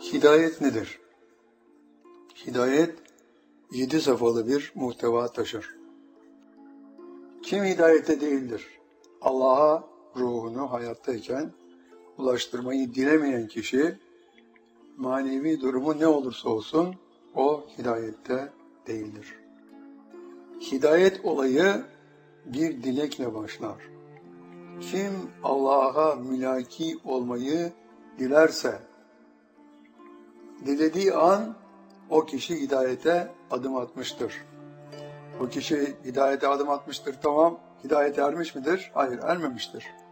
Hidayet nedir? Hidayet 7 safhalı bir muhteva taşır. Kim hidayete değildir? Allah'a ruhunu hayattayken ulaştırmayı dilemeyen kişi, manevi durumu ne olursa olsun o hidayette değildir. Hidayet olayı bir dilekle başlar. Kim Allah'a mülaki olmayı dilerse, dilediği an o kişi hidayete adım atmıştır. O kişi hidayete adım atmıştır, tamam. Hidayete ermiş midir? Hayır, ermemiştir.